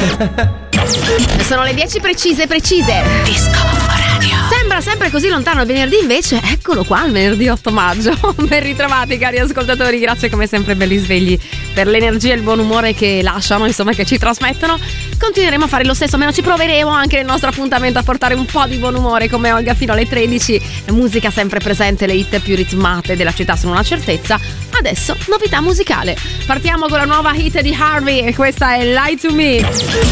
Sono le 10 precise. Disco Radio. Sembra sempre così lontano il venerdì, invece eccolo qua il venerdì 8 maggio. Ben ritrovati cari ascoltatori, grazie come sempre belli svegli per l'energia e il buon umore che lasciano, insomma, che ci trasmettono. Continueremo a fare lo stesso, almeno ci proveremo anche nel nostro appuntamento a portare un po' di buon umore come Olga fino alle 13. La musica sempre presente, le hit più ritmate della città sono una certezza. Adesso novità musicale. Partiamo con la nuova hit di Harvey e questa è Lie to Me.